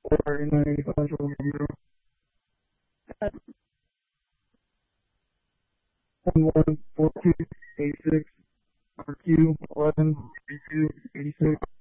or 985 Romeo. 114286 RQ 11 82 86.